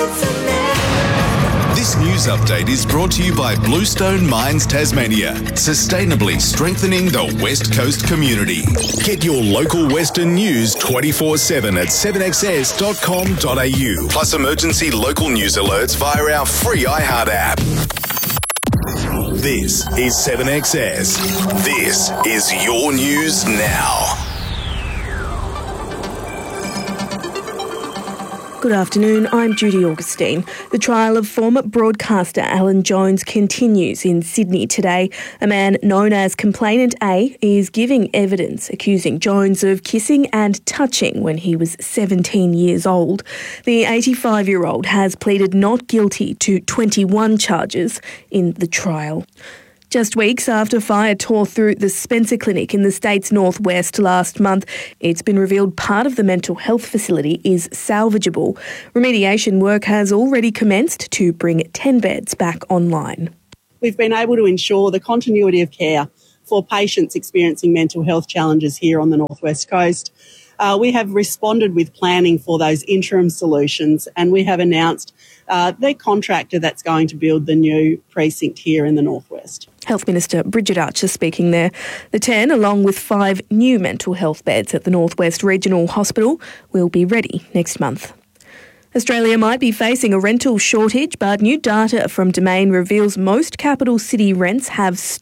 This news update is brought to you by Bluestone Mines Tasmania, sustainably strengthening the West Coast community. Get your local Western news 24/7 at 7XS.com.au, plus emergency local news alerts via our free iHeart app. This is 7XS. This is your news now. Good afternoon, I'm Judy Augustine. The trial of former broadcaster Alan Jones continues in Sydney today. A man known as Complainant A is giving evidence accusing Jones of kissing and touching when he was 17 years old. The 85-year-old has pleaded not guilty to 21 charges in the trial. Just weeks after fire tore through the Spencer Clinic in the state's northwest last month, it's been revealed part of the mental health facility is salvageable. Remediation work has already commenced to bring 10 beds back online. We've been able to ensure the continuity of care for patients experiencing mental health challenges here on the northwest coast. We have responded with planning for those interim solutions, and we have announced the contractor that's going to build the new precinct here in the northwest. Health Minister Bridget Archer speaking there. The 10, along with 5 new mental health beds at the Northwest Regional Hospital, will be ready next month. Australia might be facing a rental shortage, but new data from Domain reveals most capital city rents have